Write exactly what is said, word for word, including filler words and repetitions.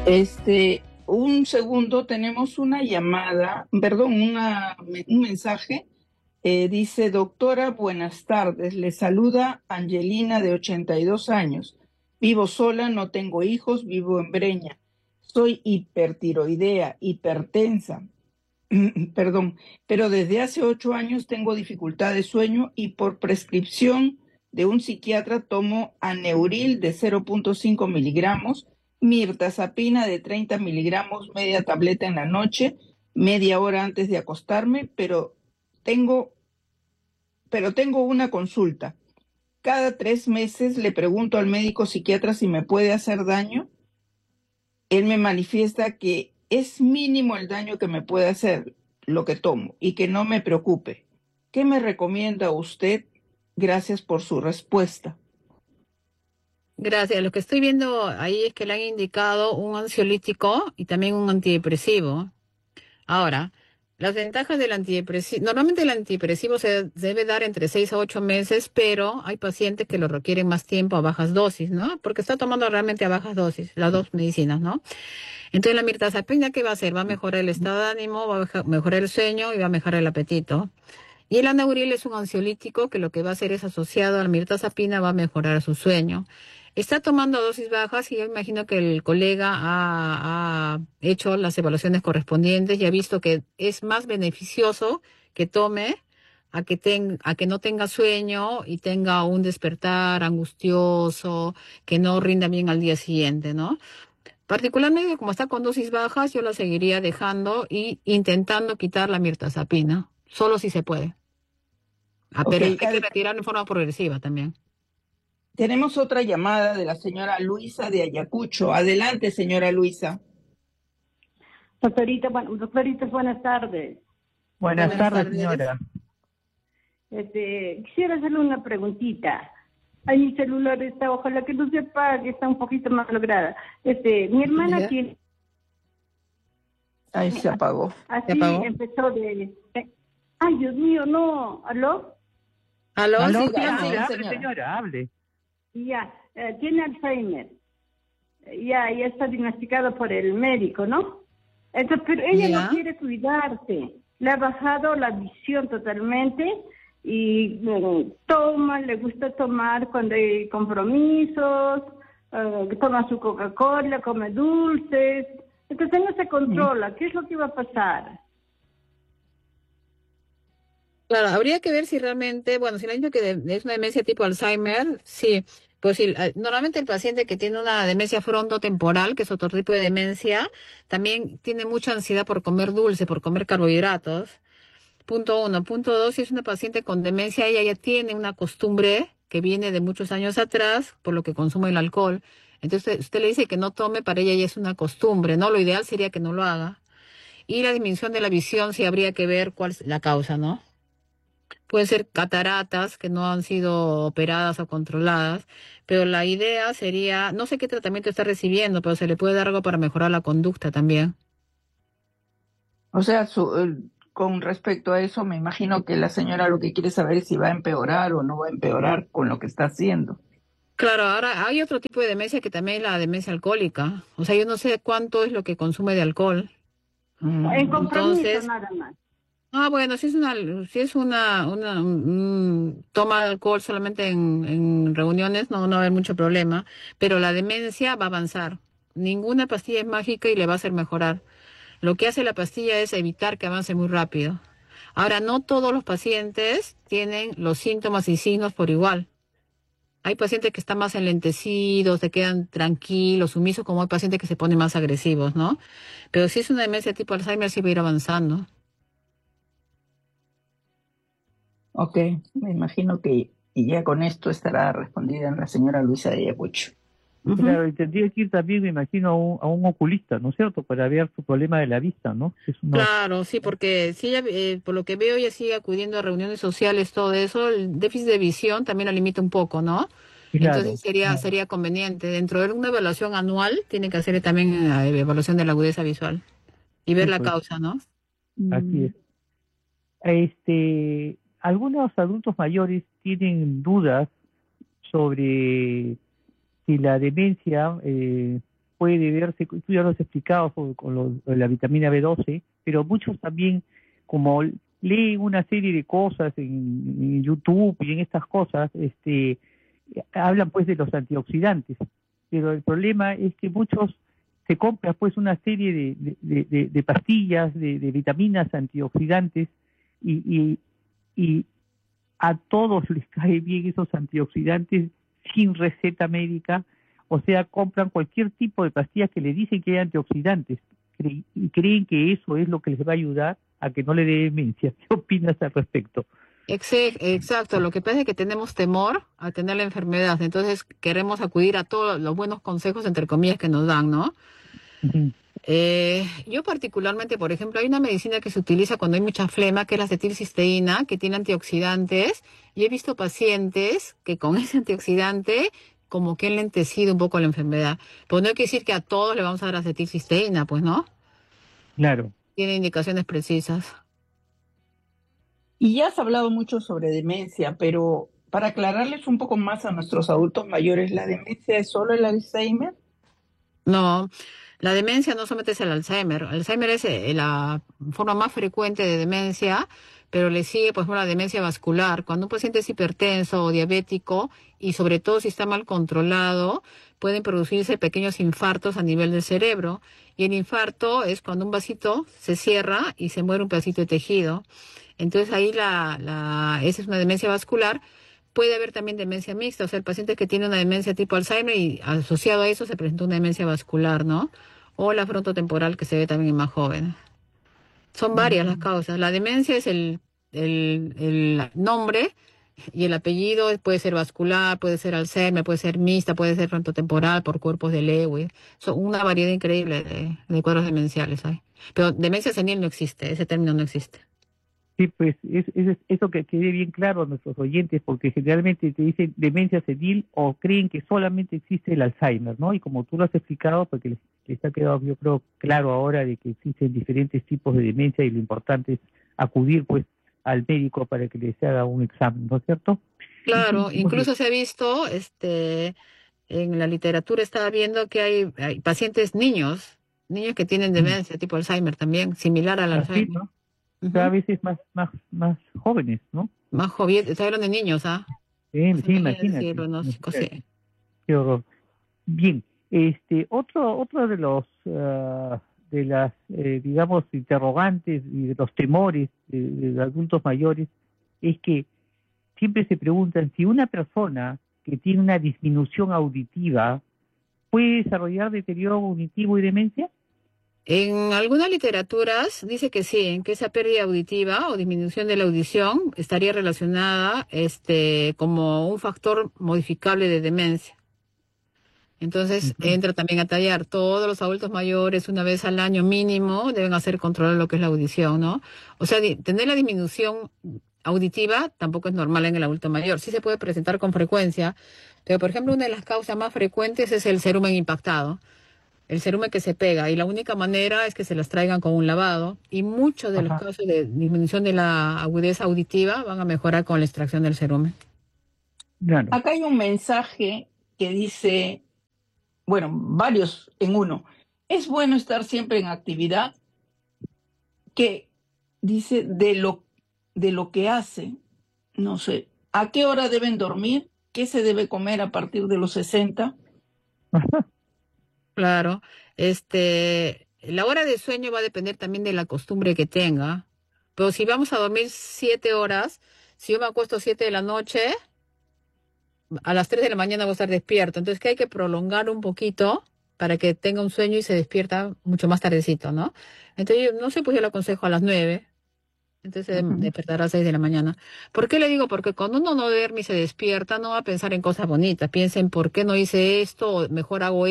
Este, un segundo, tenemos una llamada, perdón, una, un mensaje. Eh, dice, doctora, buenas tardes. Le saluda Angelina, de ochenta y dos años. Vivo sola, no tengo hijos, vivo en Breña. Soy hipertiroidea, hipertensa, perdón, pero desde hace ocho años tengo dificultad de sueño y por prescripción de un psiquiatra tomo Aneuril de cero punto cinco miligramos, mirtazapina de treinta miligramos, media tableta en la noche, media hora antes de acostarme, pero tengo, pero tengo una consulta. Cada tres meses le pregunto al médico psiquiatra si me puede hacer daño. Él me manifiesta que es mínimo el daño que me puede hacer lo que tomo y que no me preocupe. ¿Qué me recomienda usted? Gracias por su respuesta. Gracias. Lo que estoy viendo ahí es que le han indicado un ansiolítico y también un antidepresivo. Ahora, las ventajas del antidepresivo, normalmente el antidepresivo se debe dar entre seis a ocho meses, pero hay pacientes que lo requieren más tiempo a bajas dosis, ¿no? Porque está tomando realmente a bajas dosis, las dos medicinas, ¿no? Entonces la mirtazapina, ¿qué va a hacer? Va a mejorar el estado de ánimo, va a meja- mejorar el sueño y va a mejorar el apetito. Y el anauril es un ansiolítico que lo que va a hacer es asociado a la mirtazapina, va a mejorar su sueño. Está tomando dosis bajas y yo imagino que el colega ha, ha hecho las evaluaciones correspondientes y ha visto que es más beneficioso que tome a que, ten- a que no tenga sueño y tenga un despertar angustioso, que no rinda bien al día siguiente, ¿no? Particularmente como está con dosis bajas, yo la seguiría dejando y intentando quitar la mirtazapina, solo si se puede. Ah, Ok, pero hay que ade- retirarlo en forma progresiva también. tenemos otra llamada de la señora Luisa de Ayacucho. Adelante, señora Luisa. Doctorita, bueno, doctorita, buenas tardes. Buenas Buenas tardes, tardes. señora. Este, quisiera hacerle una preguntita. Ay, mi celular está, ojalá que no se apague, está un poquito más lograda. Este, mi hermana ¿Ya? tiene, Ahí se apagó. ¿Se así apagó? empezó de, de- ay, Dios mío, no, ¿aló? ¿Aló? Aló, sí, Siga, hable, Sigamos. siga, hable, señora. señora, hable. Ya, eh, tiene Alzheimer. Ya, ya está diagnosticado por el médico, ¿no? Entonces, pero ella no ¿Ya? quiere cuidarse. Le ha bajado la visión totalmente y mm, toma, le gusta tomar cuando hay compromisos, eh, toma su Coca-Cola, come dulces. Entonces no se Mm. controla. ¿Qué es lo que va a pasar? Claro, habría que ver si realmente, bueno, si le han dicho que de- es una demencia tipo Alzheimer, sí, pues sí, eh, normalmente el paciente que tiene una demencia frontotemporal, que es otro tipo de demencia, también tiene mucha ansiedad por comer dulce, por comer carbohidratos. Punto uno. Punto dos, si es una paciente con demencia, ella ya tiene una costumbre que viene de muchos años atrás, por lo que consume el alcohol. Entonces, usted le dice que no tome, para ella ya es una costumbre, ¿no? Lo ideal sería que no lo haga. Y la disminución de la visión, sí habría que ver cuál es la causa, ¿no? Pueden ser cataratas que no han sido operadas o controladas, pero la idea sería, no sé qué tratamiento está recibiendo, pero se le puede dar algo para mejorar la conducta también. O sea, su, el- con respecto a eso, me imagino que la señora lo que quiere saber es si va a empeorar o no va a empeorar con lo que está haciendo. Claro, ahora hay otro tipo de demencia que también es la demencia alcohólica. O sea, yo no sé cuánto es lo que consume de alcohol. En Mm. compromiso Entonces, nada más. ah, bueno, si es una, si es una, una mm, toma alcohol solamente en, en reuniones, no, no va a haber mucho problema. Pero la demencia va a avanzar. Ninguna pastilla es mágica y le va a hacer mejorar. Lo que hace la pastilla es evitar que avance muy rápido. Ahora, no todos los pacientes tienen los síntomas y signos por igual. Hay pacientes que están más enlentecidos, se quedan tranquilos, sumisos, como hay pacientes que se ponen más agresivos, ¿no? Pero si es una demencia tipo Alzheimer, sí va a ir avanzando. Ok, me imagino que y ya con esto estará respondida la señora Luisa de Ayacucho. Ujú. Claro, y tendría que ir también, me imagino, a un, a un oculista, ¿no es cierto? Para ver su problema de la vista, ¿no? Es uno, Claro, sí, porque si ella, eh, por lo que veo, ella sigue acudiendo a reuniones sociales, todo eso, el déficit de visión también la limita un poco, ¿no? claro, Entonces sería, sería conveniente, dentro de una evaluación anual, tiene que hacer también eh, evaluación de la agudeza visual y ver sí, la pues, causa, ¿no? así Mm. es. Este, algunos adultos mayores tienen dudas sobre si la demencia eh, puede deberse, tú ya lo has explicado con, con lo, la vitamina B doce, pero muchos también, como leen una serie de cosas en, en YouTube y en estas cosas, este, hablan pues de los antioxidantes, pero el problema es que muchos se compran pues una serie de, de, de, de pastillas, de, de vitaminas antioxidantes y, y, y a todos les cae bien esos antioxidantes sin receta médica, o sea, compran cualquier tipo de pastillas que le dicen que hay antioxidantes y creen que eso es lo que les va a ayudar a que no le dé demencia. ¿Qué opinas al respecto? Exacto, lo que pasa es que tenemos temor a tener la enfermedad, entonces queremos acudir a todos los buenos consejos, entre comillas, que nos dan, ¿no? Uh-huh. Eh, yo particularmente, por ejemplo, hay una medicina que se utiliza cuando hay mucha flema, que es la acetilcisteína, que tiene antioxidantes, y he visto pacientes que con ese antioxidante como que han lentecido un poco la enfermedad. Pues no hay que decir que a todos le vamos a dar acetilcisteína, pues, ¿no? Claro. Tiene indicaciones precisas. Y ya has hablado mucho sobre demencia, pero para aclararles un poco más a nuestros adultos mayores, ¿la demencia es solo el Alzheimer? No, la demencia no solamente es el Alzheimer. Alzheimer es eh, la forma más frecuente de demencia, pero le sigue, por ejemplo, la demencia vascular. Cuando un paciente es hipertenso o diabético, y sobre todo si está mal controlado, pueden producirse pequeños infartos a nivel del cerebro. Y el infarto es cuando un vasito se cierra y se muere un pedacito de tejido. Entonces ahí la, la, esa es una demencia vascular. Puede haber también demencia mixta, o sea, el paciente que tiene una demencia tipo Alzheimer y asociado a eso se presenta una demencia vascular, ¿no? O la frontotemporal que se ve también en más jóvenes. Son varias las causas. La demencia es el, el, el nombre y el apellido, puede ser vascular, puede ser Alzheimer, puede ser mixta, puede ser frontotemporal por cuerpos de Lewy. Son una variedad increíble de, de cuadros demenciales hay. Pero demencia senil no existe, ese término no existe. Sí, pues es, es, eso que quede bien claro a nuestros oyentes, porque generalmente te dicen demencia senil o creen que solamente existe el Alzheimer, ¿no? Y como tú lo has explicado, porque les, les ha quedado, yo creo, claro ahora de que existen diferentes tipos de demencia y lo importante es acudir, pues, al médico para que les haga un examen, ¿no es cierto? Claro, incluso se ha visto, este, en la literatura estaba viendo que hay, hay pacientes niños, niños que tienen demencia, tipo Alzheimer también, similar al Alzheimer. ¿No? Cada vez es más, más, más jóvenes, ¿no? Más jóvenes, está hablando de niños, ¿ah? Sí, ¿eh? sí, imagínate. Sí. Qué horror. Bien, este, otro, otro de los, uh, de las, eh, digamos, interrogantes y de los temores de, de los adultos mayores es que siempre se preguntan si una persona que tiene una disminución auditiva puede desarrollar deterioro cognitivo y demencia. En algunas literaturas dice que sí, que esa pérdida auditiva o disminución de la audición estaría relacionada este, como un factor modificable de demencia. Entonces uh-huh. entra también a tallar. Todos los adultos mayores una vez al año mínimo deben hacer controlar lo que es la audición, ¿no? O sea, tener la disminución auditiva tampoco es normal en el adulto mayor. Sí se puede presentar con frecuencia, pero por ejemplo una de las causas más frecuentes es el cerumen impactado. El cerumen que se pega, y la única manera es que se las traigan con un lavado, y muchos de Ajá. los casos de disminución de la agudeza auditiva van a mejorar con la extracción del cerumen. Claro. Acá hay un mensaje que dice, bueno, varios en uno, es bueno estar siempre en actividad, que dice de lo, de lo que hace, no sé, ¿a qué hora deben dormir? ¿Qué se debe comer a partir de los sesenta? Ajá. Claro, este, la hora de sueño va a depender también de la costumbre que tenga, pero si vamos a dormir siete horas, si yo me acuesto siete de la noche, a las tres de la mañana voy a estar despierto, entonces que hay que prolongar un poquito para que tenga un sueño y se despierta mucho más tardecito, ¿no? Entonces, yo, no sé, pues yo le aconsejo a las nueve, entonces uh-huh. despertará a seis de la mañana. ¿Por qué le digo? Porque cuando uno no duerme y se despierta, no va a pensar en cosas bonitas, piensa en por qué no hice esto, o mejor hago esto.